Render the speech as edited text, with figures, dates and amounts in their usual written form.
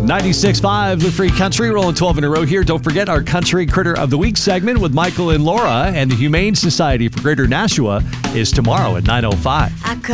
96.5, the Free Country, rolling 12 in a row here. Don't forget our Country Critter of the Week segment with Michael and Laura, and the Humane Society for Greater Nashua is tomorrow at 9:05.